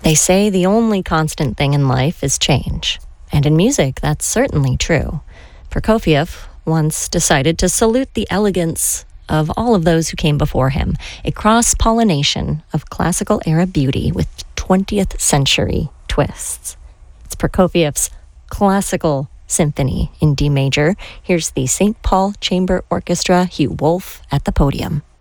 They say the only constant thing in life is change. And in music, that's certainly true. Prokofiev once decided to salute the elegance of all of those who came before him, a cross-pollination of classical-era beauty with 20th century twists. It's Prokofiev's Classical Symphony in D major. Here's the St. Paul Chamber Orchestra, Hugh Wolf at the podium.